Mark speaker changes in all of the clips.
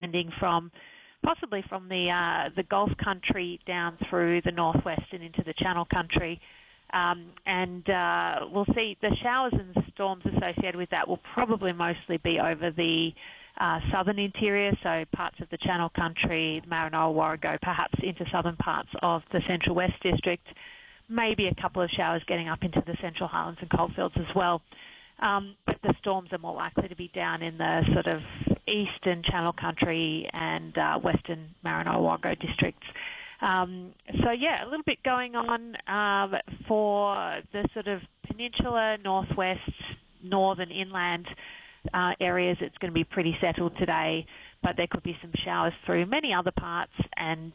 Speaker 1: extending from possibly from the Gulf country down through the northwest and into the Channel country. And we'll see the showers and storms associated with that will probably mostly be over the southern interior, so parts of the Channel country, Maranoa, Warrego, perhaps into southern parts of the Central West District, maybe a couple of showers getting up into the Central Highlands and Coalfields as well. But the storms are more likely to be down in the sort of eastern Channel country and western Maranoa, Warrego districts. So, yeah, a little bit going on for the sort of peninsula, northwest, northern inland areas. It's going to be pretty settled today, but there could be some showers through many other parts and,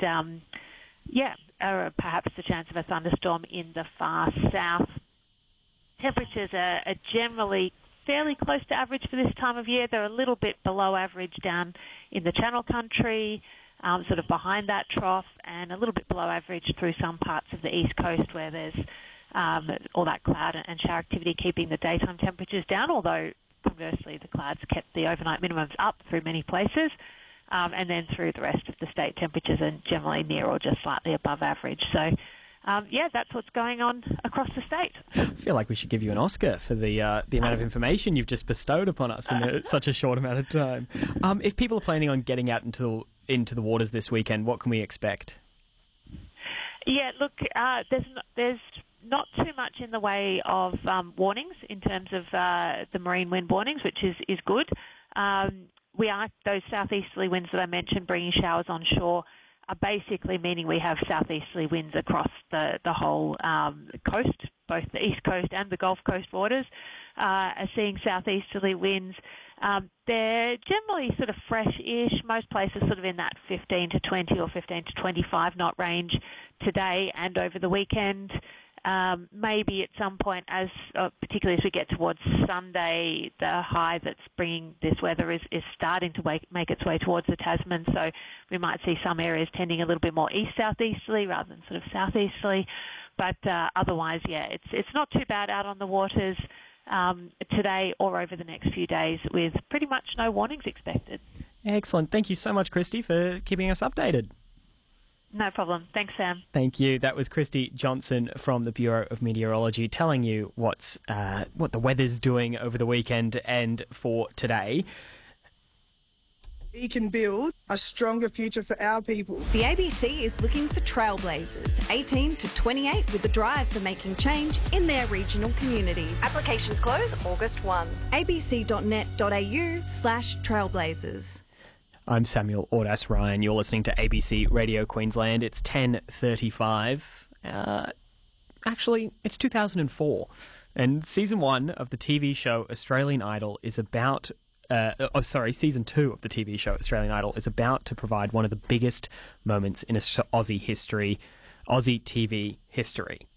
Speaker 1: perhaps the chance of a thunderstorm in the far south. Temperatures are generally fairly close to average for this time of year. They're a little bit below average down in the Channel country, sort of behind that trough, and a little bit below average through some parts of the east coast where there's all that cloud and shower activity keeping the daytime temperatures down, although conversely the clouds kept the overnight minimums up through many places. And then through the rest of the state, temperatures are generally near or just slightly above average. So, that's what's going on across the state.
Speaker 2: I feel like we should give you an Oscar for the amount of information you've just bestowed upon us in such a short amount of time. If people are planning on getting out into the waters this weekend, what can we expect?
Speaker 1: Yeah, look, there's not too much in the way of warnings in terms of the marine wind warnings, which is good. Those southeasterly winds that I mentioned bringing showers on shore are basically meaning we have southeasterly winds across the whole coast, both the east coast and the Gulf Coast waters are seeing southeasterly winds. They're generally sort of fresh-ish, most places sort of in that 15 to 20 or 15 to 25 knot range today and over the weekend. Maybe at some point, particularly as we get towards Sunday, the high that's bringing this weather is starting to make its way towards the Tasman. So we might see some areas tending a little bit more east-southeasterly rather than sort of southeasterly. But otherwise, it's not too bad out on the waters today or over the next few days with pretty much no warnings expected.
Speaker 2: Excellent. Thank you so much, Christy, for keeping us updated.
Speaker 1: No problem. Thanks, Sam.
Speaker 2: Thank you. That was Christy Johnson from the Bureau of Meteorology telling you what the weather's doing over the weekend and for today.
Speaker 3: We can build a stronger future for our people.
Speaker 4: The ABC is looking for trailblazers, 18 to 28, with the drive for making change in their regional communities.
Speaker 5: Applications close August 1.
Speaker 4: abc.net.au/trailblazers.
Speaker 2: I'm Samuel Ordas Ryan. You're listening to ABC Radio Queensland. It's 10:35. Actually, it's 2004. And Season 1 of the TV show Australian Idol is about... Season 2 of the TV show Australian Idol is about to provide one of the biggest moments in Aussie TV history.